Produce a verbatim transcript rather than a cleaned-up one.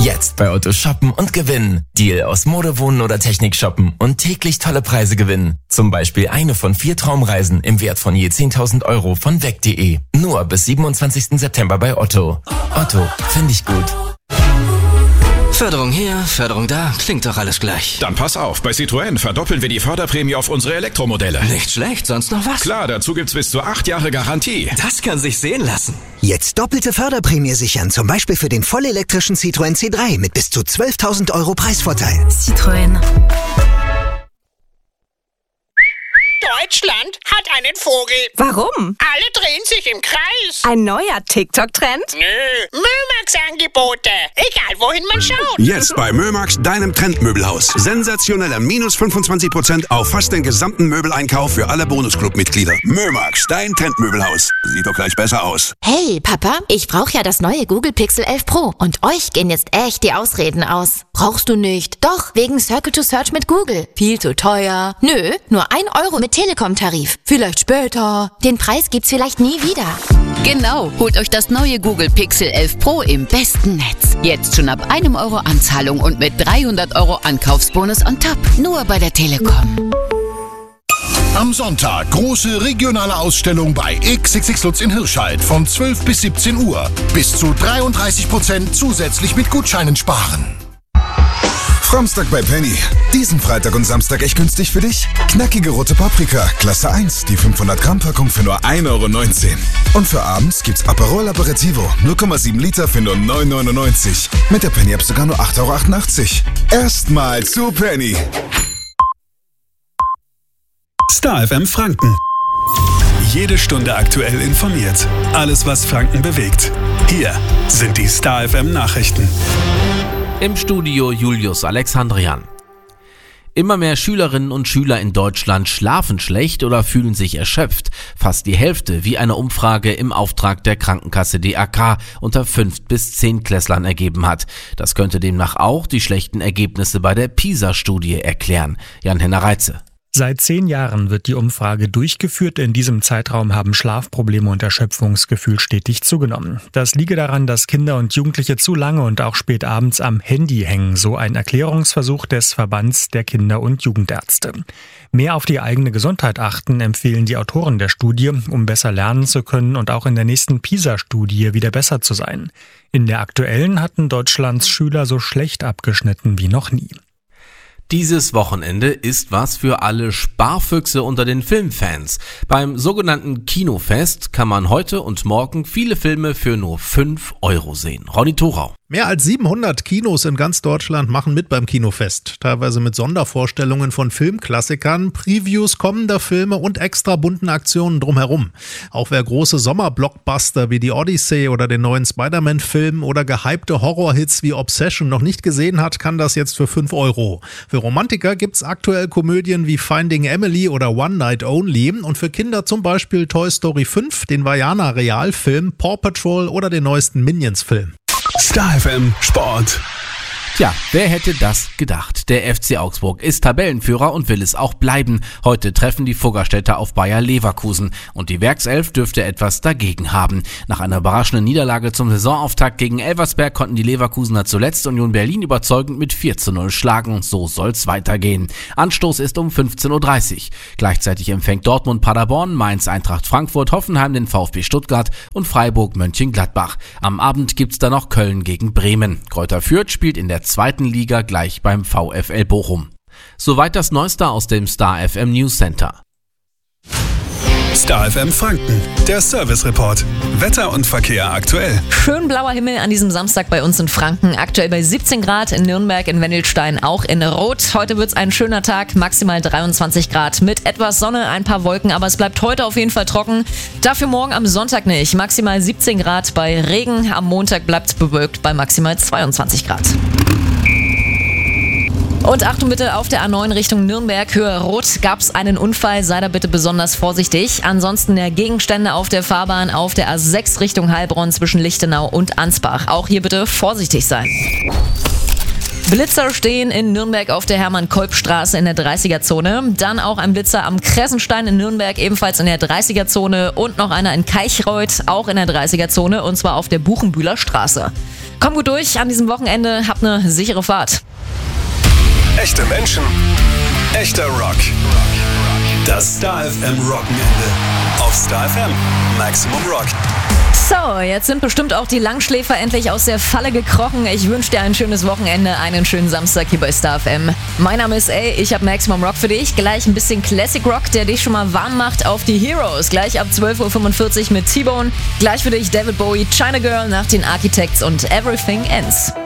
Jetzt bei Otto shoppen und gewinnen. Deal aus Mode, Wohnen oder Technik shoppen und täglich tolle Preise gewinnen. Zum Beispiel eine von vier Traumreisen im Wert von je zehntausend Euro von weg punkt de. Nur bis siebenundzwanzigsten September bei Otto. Otto, finde ich gut. Förderung hier, Förderung da, klingt doch alles gleich. Dann pass auf, bei Citroën verdoppeln wir die Förderprämie auf unsere Elektromodelle. Nicht schlecht, sonst noch was? Klar, dazu gibt's bis zu acht Jahre Garantie. Das kann sich sehen lassen. Jetzt doppelte Förderprämie sichern, zum Beispiel für den vollelektrischen Citroën C drei mit bis zu zwölftausend Euro Preisvorteil. Citroën. Deutschland hat einen Vogel. Warum? Alle drehen sich im Kreis. Ein neuer TikTok-Trend? Nö, Mömax-Angebote. Egal, wohin man schaut. Jetzt bei Mömax, deinem Trendmöbelhaus. Sensationelle minus fünfundzwanzig Prozent auf fast den gesamten Möbeleinkauf für alle Bonusclub-Mitglieder. Mömax, dein Trendmöbelhaus. Sieht doch gleich besser aus. Hey, Papa, ich brauche ja das neue Google Pixel elf Pro. Und euch gehen jetzt echt die Ausreden aus. Brauchst du nicht. Doch, wegen Circle to Search mit Google. Viel zu teuer. Nö, nur ein Euro mit Telekom-Tarif. Vielleicht später. Den Preis gibt's vielleicht nie wieder. Genau, holt euch das neue Google Pixel elf Pro im besten Netz. Jetzt schon ab einem Euro Anzahlung und mit dreihundert Euro Ankaufsbonus on top. Nur bei der Telekom. Am Sonntag große regionale Ausstellung bei X X X Lutz in Hirscheid von zwölf bis siebzehn Uhr. Bis zu dreiunddreißig Prozent zusätzlich mit Gutscheinen sparen. Samstag bei Penny. Diesen Freitag und Samstag echt günstig für dich? Knackige rote Paprika, Klasse eins, die fünfhundert Gramm Packung für nur ein Euro neunzehn. Und für abends gibt's Aperol Aperitivo, null Komma sieben Liter für nur neun Euro neunundneunzig. Mit der Penny-App sogar nur acht Euro achtundachtzig. Erstmal zu Penny. Star F M Franken. Jede Stunde aktuell informiert. Alles, was Franken bewegt. Hier sind die Star F M Nachrichten. Im Studio Julius Alexandrian. Immer mehr Schülerinnen und Schüler in Deutschland schlafen schlecht oder fühlen sich erschöpft. Fast die Hälfte, wie eine Umfrage im Auftrag der Krankenkasse D A K unter fünf bis zehn Klässlern ergeben hat. Das könnte demnach auch die schlechten Ergebnisse bei der PISA-Studie erklären. Jan-Henner Reitze. Seit zehn Jahren wird die Umfrage durchgeführt. In diesem Zeitraum haben Schlafprobleme und Erschöpfungsgefühl stetig zugenommen. Das liege daran, dass Kinder und Jugendliche zu lange und auch spät abends am Handy hängen, so ein Erklärungsversuch des Verbands der Kinder- und Jugendärzte. Mehr auf die eigene Gesundheit achten, empfehlen die Autoren der Studie, um besser lernen zu können und auch in der nächsten PISA-Studie wieder besser zu sein. In der aktuellen hatten Deutschlands Schüler so schlecht abgeschnitten wie noch nie. Dieses Wochenende ist was für alle Sparfüchse unter den Filmfans. Beim sogenannten Kinofest kann man heute und morgen viele Filme für nur fünf Euro sehen. Ronny Thorau. Mehr als siebenhundert Kinos in ganz Deutschland machen mit beim Kinofest. Teilweise mit Sondervorstellungen von Filmklassikern, Previews kommender Filme und extra bunten Aktionen drumherum. Auch wer große Sommerblockbuster wie die Odyssey oder den neuen Spider-Man-Film oder gehypte Horrorhits wie Obsession noch nicht gesehen hat, kann das jetzt für fünf Euro. Für Romantiker gibt's aktuell Komödien wie Finding Emily oder One Night Only und für Kinder zum Beispiel Toy Story fünf, den Vajana Realfilm, Paw Patrol oder den neuesten Minions-Film. Star F M Sport. Tja, wer hätte das gedacht? Der F C Augsburg ist Tabellenführer und will es auch bleiben. Heute treffen die Fuggerstädter auf Bayer Leverkusen und die Werkself dürfte etwas dagegen haben. Nach einer überraschenden Niederlage zum Saisonauftakt gegen Elversberg konnten die Leverkusener zuletzt Union Berlin überzeugend mit vier zu null schlagen. So soll's weitergehen. Anstoß ist um fünfzehn Uhr dreißig. Gleichzeitig empfängt Dortmund Paderborn, Mainz Eintracht Frankfurt, Hoffenheim den VfB Stuttgart und Freiburg Mönchengladbach. Am Abend gibt's dann noch Köln gegen Bremen. Greuther Fürth spielt in der zweiten Liga gleich beim VfL Bochum. Soweit das Neueste aus dem Star F M News Center. Star F M Franken, der Service Report. Wetter und Verkehr aktuell. Schön blauer Himmel an diesem Samstag bei uns in Franken. Aktuell bei siebzehn Grad in Nürnberg, in Wendelstein, auch in Rot. Heute wird's ein schöner Tag, maximal dreiundzwanzig Grad mit etwas Sonne, ein paar Wolken, aber es bleibt heute auf jeden Fall trocken. Dafür morgen am Sonntag nicht. Maximal siebzehn Grad bei Regen. Am Montag bleibt's bewölkt bei maximal zweiundzwanzig Grad. Und Achtung bitte, auf der A neun Richtung Nürnberg, Höhe Rot, gab es einen Unfall, sei da bitte besonders vorsichtig. Ansonsten der Gegenstände auf der Fahrbahn auf der A sechs Richtung Heilbronn zwischen Lichtenau und Ansbach. Auch hier bitte vorsichtig sein. Blitzer stehen in Nürnberg auf der Hermann-Kolb-Straße in der dreißiger-Zone. Dann auch ein Blitzer am Kressenstein in Nürnberg, ebenfalls in der dreißiger-Zone. Und noch einer in Keichreuth, auch in der dreißiger-Zone, und zwar auf der Buchenbühler Straße. Komm gut durch an diesem Wochenende, habt eine sichere Fahrt. Echte Menschen, echter Rock. Das Star F M Wochenende auf Star F M Maximum Rock. So, jetzt sind bestimmt auch die Langschläfer endlich aus der Falle gekrochen. Ich wünsche dir ein schönes Wochenende, einen schönen Samstag hier bei Star F M. Mein Name ist A, ich habe Maximum Rock für dich. Gleich ein bisschen Classic Rock, der dich schon mal warm macht auf die Heroes. Gleich ab zwölf Uhr fünfundvierzig mit T-Bone. Gleich für dich David Bowie, China Girl nach den Architects und Everything Ends.